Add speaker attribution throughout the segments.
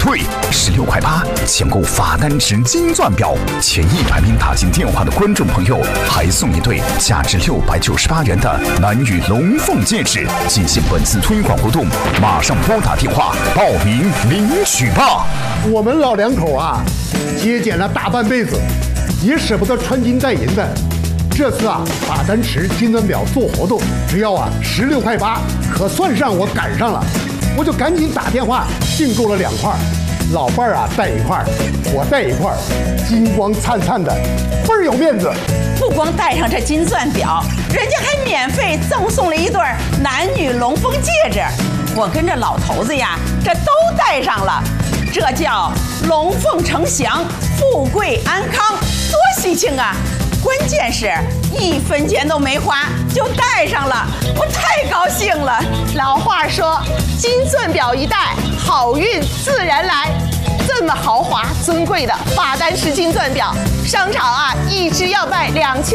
Speaker 1: 对，16.8块抢购法丹池金钻表，前100名打进电话的观众朋友还送一对价值698元的男女龙凤戒指。进行本次推广活动，马上拨打电话报名领取吧。
Speaker 2: 我们老两口啊，节俭了大半辈子，也舍不得穿金戴银的。这次啊，法丹池金钻表做活动，只要16.8块，可算上我赶上了。我就赶紧打电话订购了2块，老伴儿戴1块，我戴1块，金光灿灿的，倍儿有面子。
Speaker 3: 不光戴上这金钻表，人家还免费赠送了一对男女龙凤戒指。我跟这老头子呀，这都戴上了，这叫龙凤呈祥，富贵安康，多喜庆啊！关键是1分钱都没花就戴上了，我太高兴了。
Speaker 4: 老话说，金钻表一戴，好运自然来。这么豪华尊贵的法丹池金钻表，商场一只要卖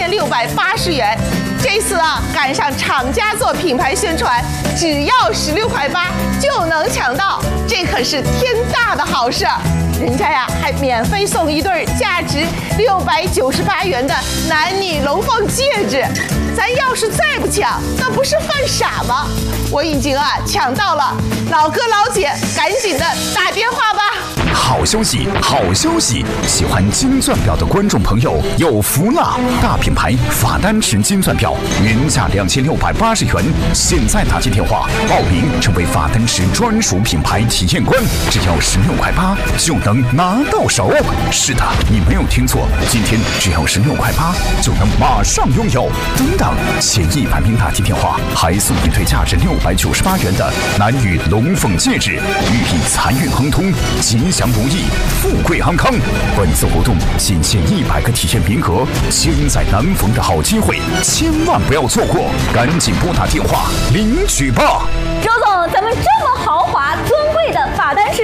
Speaker 4: 2680元。这次赶上厂家做品牌宣传，只要16.8块就能抢到，这可是天大的好事。人家还免费送一对价值698元的男女龙凤戒指，咱要是再不抢，那不是犯傻吗？我已经抢到了，老哥老姐赶紧的打电话吧。
Speaker 1: 好消息，好消息！喜欢金钻表的观众朋友有福了！大品牌法丹池金钻表原价2680元，现在打进电话报名，成为法丹池专属品牌体验官，只要16.8就能拿到手。是的，你没有听错，今天只要16.8就能马上拥有。等等，前100名打进电话还送一对价值698元的男女龙凤戒指，寓意财运亨通，吉祥如意，富贵安康。本次活动仅限100个体验名额，千载难逢的好机会，千万不要错过，赶紧拨打电话领取吧。
Speaker 5: 周总，咱们这么豪华尊贵的法丹池